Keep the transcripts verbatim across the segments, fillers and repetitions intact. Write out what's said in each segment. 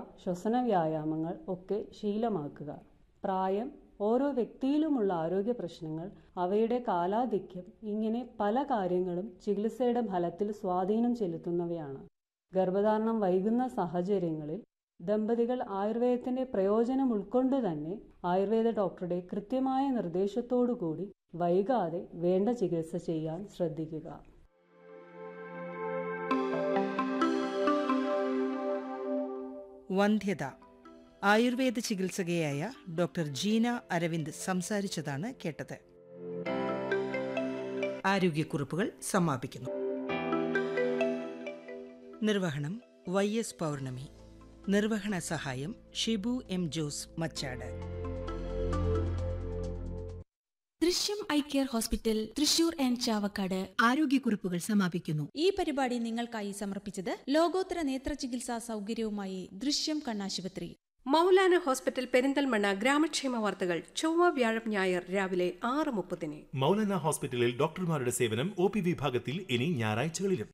ശ്വസന വ്യായാമങ്ങൾ ഒക്കെ ശീലമാക്കുക. പ്രായം, ഓരോ വ്യക്തിയിലുമുള്ള ആരോഗ്യ പ്രശ്നങ്ങൾ, അവയുടെ കാലാധിക്യം, ഇങ്ങനെ പല കാര്യങ്ങളും ചികിത്സയുടെ ഫലത്തിൽ സ്വാധീനം ചെലുത്തുന്നവയാണ്. ഗർഭധാരണം വൈകുന്ന സാഹചര്യങ്ങളിൽ ദമ്പതികൾ ആയുർവേദത്തിന്റെ പ്രയോജനം ഉൾക്കൊണ്ട് തന്നെ ആയുർവേദ ഡോക്ടറുടെ കൃത്യമായ നിർദ്ദേശത്തോടുകൂടി വൈകാതെ വേണ്ട ചികിത്സ ചെയ്യാൻ ശ്രദ്ധിക്കുക. വന്ധ്യത. ആയുർവേദ ചികിത്സകയായ ഡോക്ടർ ജീന അരവിന്ദ് സംസാരിച്ചതാണ് കേട്ടത്. ആരോഗ്യക്കുറിപ്പുകൾ സമാപിക്കുന്നു. നിർവഹണം വൈ എസ് പൗർണമി. നിർവഹണ സഹായം ഷിബു എം ജോസ് മച്ചാട്. ദൃശ്യം eye care hospital, Thrissur and Chavakkad. ആരോഗ്യക്കുറിപ്പുകൾ സമാപിക്കുന്നു. ഈ പരിപാടി നിങ്ങൾക്കായി സമർപ്പിച്ചത് ലോകോത്തര നേത്ര ചികിത്സാ സൗകര്യവുമായി ദൃശ്യം കണ്ണാശുപത്രി. മൗലാന ഹോസ്പിറ്റൽ പെരിന്തൽമണ്ണ. ഗ്രാമക്ഷേമ വാർത്തകൾ ചൊവ്വ വ്യാഴം ഞായർ രാവിലെ ആറ് മുപ്പതിന്. മൗലാന ഹോസ്പിറ്റലിൽ ഡോക്ടർമാരുടെ സേവനം ഒ പി വിഭാഗത്തിൽ ഇനി ഞായറാഴ്ചകളിലും.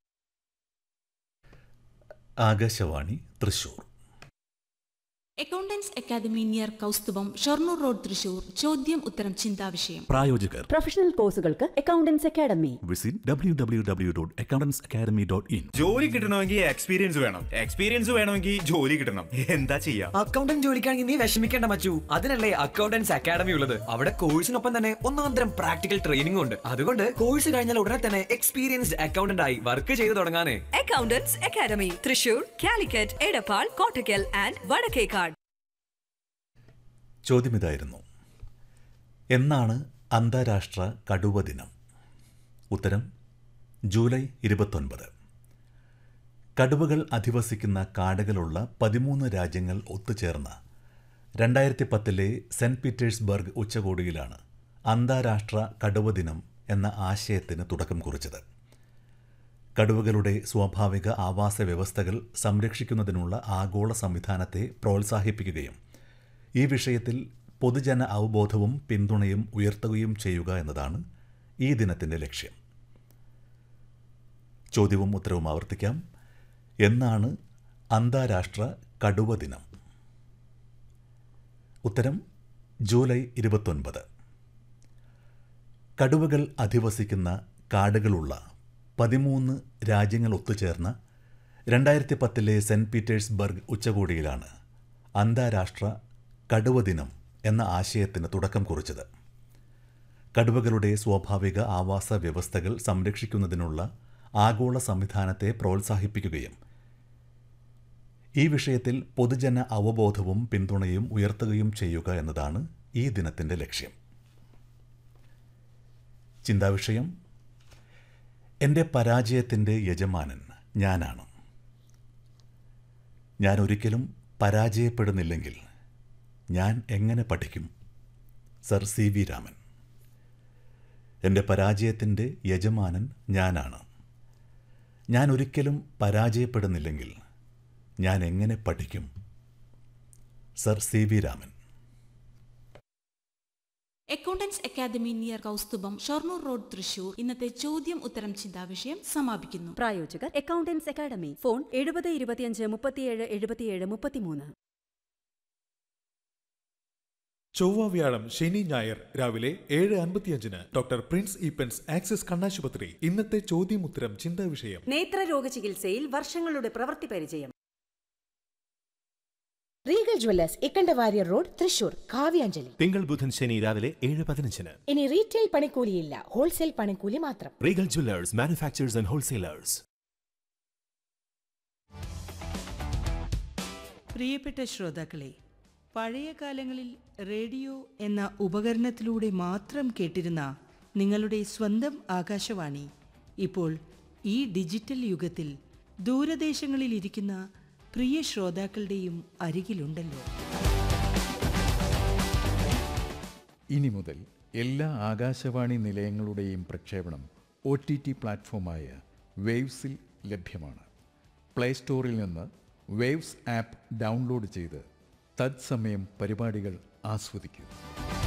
Akashvani Thrissur. Accountants academy near Kaustubham, Shoranur road, Thrissur. ചോദ്യം ഉത്തരം ചിന്താവിഷയം. പ്രായോജകർ പ്രൊഫഷണൽ കോഴ്സുകൾക്ക് accountants academy. Visit W W W dot accountants academy dot in. ജോലി കിട്ടണമെങ്കിൽ എക്സ്പീരിയൻസ് വേണം. എക്സ്പീരിയൻസ് വേണമെങ്കിൽ ജോലി കിട്ടണം. എന്താ ചെയ്യാ? അക്കൗണ്ടന്റ് ജോലിക്കാണെങ്കിൽ നീ വിഷമിക്കേണ്ട മച്ചു. അതിനല്ലേ അക്കൗണ്ടൻസ് അക്കാദമി ഉള്ളത്. അവിടെ കോഴ്സിനൊപ്പം തന്നെ ഒന്നാന്തരം പ്രാക്ടിക്കൽ ട്രെയിനിംഗ് ഉണ്ട്. അതുകൊണ്ട് കോഴ്സ് കഴിഞ്ഞാൽ ഉടനെ തന്നെ എക്സ്പീരിയൻസ്ഡ് അക്കൗണ്ടന്റ് ആയി വർക്ക് ചെയ്ത് തുടങ്ങാനേ. Accountants academy, Thrissur, Calicut, Edappal, Kottakkal and Vadakkekad. ചോദ്യമിതായിരുന്നു: എന്നാണ് അന്താരാഷ്ട്ര കടുവ ദിനം? ഉത്തരം ജൂലൈ ഇരുപത്തൊൻപത്. കടുവകൾ അധിവസിക്കുന്ന കാടുകളുള്ള പതിമൂന്ന് രാജ്യങ്ങൾ ഒത്തുചേർന്ന രണ്ടായിരത്തി പത്തിലെ സെന്റ് പീറ്റേഴ്സ്ബർഗ് ഉച്ചകോടിയിലാണ് അന്താരാഷ്ട്ര കടുവ ദിനം എന്ന ആശയത്തിന് തുടക്കം കുറിച്ചത്. കടുവകളുടെ സ്വാഭാവിക ആവാസ വ്യവസ്ഥകൾ സംരക്ഷിക്കുന്നതിനുള്ള ആഗോള സംവിധാനത്തെ പ്രോത്സാഹിപ്പിക്കുകയും ഈ വിഷയത്തിൽ പൊതുജന അവബോധവും പിന്തുണയും ഉയർത്തുകയും ചെയ്യുക എന്നതാണ് ഈ ദിനത്തിൻ്റെ ലക്ഷ്യം. ചോദ്യവും ഉത്തരവും ആവർത്തിക്കാം. എന്നാണ് അന്താരാഷ്ട്ര കടുവ ദിനം? ഉത്തരം ജൂലൈ ഇരുപത്തൊൻപത്. കടുവകൾ അധിവസിക്കുന്ന കാടുകളുള്ള പതിമൂന്ന് രാജ്യങ്ങൾ ഒത്തുചേർന്ന രണ്ടായിരത്തി പത്തിലെ സെന്റ് പീറ്റേഴ്സ്ബർഗ് ഉച്ചകോടിയിലാണ് അന്താരാഷ്ട്ര കടുവ ദിനം എന്ന ആശയത്തിന് തുടക്കം കുറിച്ചത്. കടുവകളുടെ സ്വാഭാവിക ആവാസ വ്യവസ്ഥകൾ സംരക്ഷിക്കുന്നതിനുള്ള ആഗോള സംവിധാനത്തെ പ്രോത്സാഹിപ്പിക്കുകയും ഈ വിഷയത്തിൽ പൊതുജന അവബോധവും പിന്തുണയും ഉയർത്തുകയും ചെയ്യുക എന്നതാണ് ഈ ദിനത്തിൻ്റെ ലക്ഷ്യം. ചിന്താവിഷയം: എൻ്റെ പരാജയത്തിൻ്റെ യജമാനൻ ഞാനാണ്. ഞാൻ ഒരിക്കലും പരാജയപ്പെടുന്നില്ലെങ്കിൽ ഞാൻ എങ്ങനെ പഠിക്കും? Sir C V Raman. എൻ്റെ പരാജയത്തിൻ്റെ യജമാനൻ ഞാനാണ്. ഞാൻ ഒരിക്കലും പരാജയപ്പെടുന്നില്ലെങ്കിൽ ഞാൻ എങ്ങനെ പഠിക്കും? Sir C V Raman. Accountants academy near Kaustubham, Shoranur road, Thrissur. ഇന്നത്തെ ചോദ്യം ഉത്തരം ചിന്താവിഷയം സമാപിക്കുന്നു. പ്രായോജകർ അക്കൗണ്ടൻസ് അക്കാദമി. ഫോൺ എഴുപത് ഇരുപത്തിയഞ്ച് മുപ്പത്തിയേഴ് എഴുപത്തിയേഴ് മുപ്പത്തിമൂന്ന്. ചൊവ്വ വ്യാഴം ശനി ഞായർ രാവിലെ ഏഴ് അൻപത്തിയഞ്ചിന് ഡോക്ടർ പ്രിൻസ് ഈപ്പൻസ് ആക്സിസ് കണ്ണാശുപത്രി. ഇന്നത്തെ ചോദ്യം ഉത്തരം ചിന്താവിഷയം. നേത്രരോഗ ചികിത്സയിൽ വർഷങ്ങളുടെ പ്രവൃത്തി പരിചയം. Regal Jewellers Ikkanda Warrier road, Thrissur. Kavyanjali തിങ്കൾ ബുധൻ ശനി രാവിലെ ഏഴ് പതിനഞ്ചിന്. ഇനി റീറ്റെയിൽ പണിക്കൂലിയില്ല, ഹോൾസെയിൽ പണിക്കൂലി മാത്രം. Regal Jewellers, manufacturers and wholesalers. പ്രിയപ്പെട്ട ശ്രോതാക്കളെ, പഴയ കാലങ്ങളിൽ റേഡിയോ എന്ന ഉപകരണത്തിലൂടെ മാത്രം കേട്ടിരുന്ന നിങ്ങളുടെ സ്വന്തം ആകാശവാണി ഇപ്പോൾ ഈ ഡിജിറ്റൽ യുഗത്തിൽ ദൂരദേശങ്ങളിലിരിക്കുന്ന പ്രിയ ശ്രോതാക്കളുടെയും അരികിലുണ്ടല്ലോ. ഇനി മുതൽ എല്ലാ ആകാശവാണി നിലയങ്ങളുടെയും പ്രക്ഷേപണം ഒ ടി ടി പ്ലാറ്റ്ഫോമായ വേവ്സിൽ ലഭ്യമാണ്. പ്ലേ സ്റ്റോറിൽ നിന്ന് വേവ്സ് ആപ്പ് ഡൗൺലോഡ് ചെയ്ത് തത്സമയം പരിപാടികൾ ആസ്വദിക്കൂ.